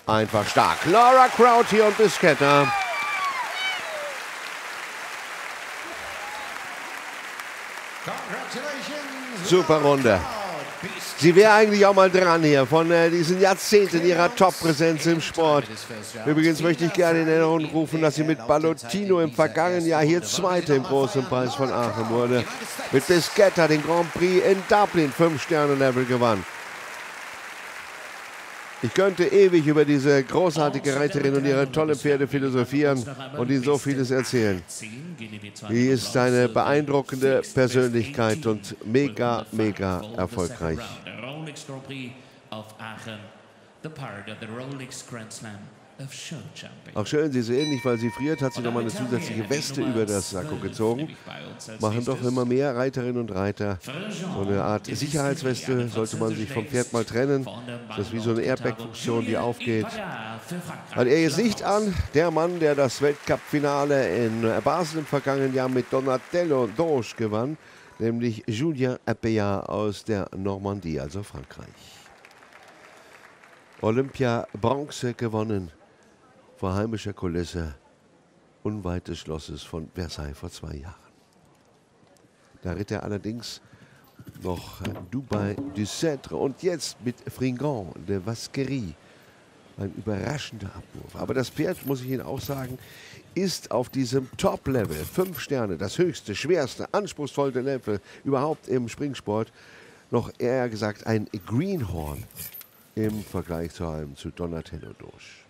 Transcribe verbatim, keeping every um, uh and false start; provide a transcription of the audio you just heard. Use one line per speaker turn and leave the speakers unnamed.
einfach stark. Laura Crowthy und Biscetta. Super Runde. Sie wäre eigentlich auch mal dran hier von äh, diesen Jahrzehnten ihrer Top-Präsenz im Sport. Übrigens möchte ich gerne in Erinnerung rufen, dass sie mit Ballottino im vergangenen Jahr hier Zweite im Großen Preis von Aachen wurde. Mit Biscetta den Grand Prix in Dublin fünf Sterne Level gewann. Ich könnte ewig über diese großartige Reiterin und ihre tollen Pferde philosophieren und ihnen so vieles erzählen. Sie ist eine beeindruckende Persönlichkeit und mega, mega erfolgreich. Auch schön, Sie sehen, nicht weil sie friert, hat sie nochmal eine zusätzliche Weste über das Sakko gezogen. Machen doch immer mehr Reiterinnen und Reiter. So eine Art Sicherheitsweste sollte man sich vom Pferd mal trennen. Das ist wie so eine Airbag-Funktion, die aufgeht. Hat er jetzt nicht an, der Mann, der das Weltcup-Finale in Basel im vergangenen Jahr mit Donatello Doge gewann, nämlich Julien Appeyat aus der Normandie, also Frankreich. Olympia Bronze gewonnen. Vor heimischer Kulisse unweit des Schlosses von Versailles vor zwei Jahren. Da ritt er allerdings noch Dubai du Cèdre und jetzt mit Fringant de Vasquerie. Ein überraschender Abwurf. Aber das Pferd, muss ich Ihnen auch sagen, ist auf diesem Top-Level, fünf Sterne, das höchste, schwerste, anspruchsvollste Level überhaupt im Springsport, noch eher gesagt ein Greenhorn im Vergleich zu einem zu Donatello Doge.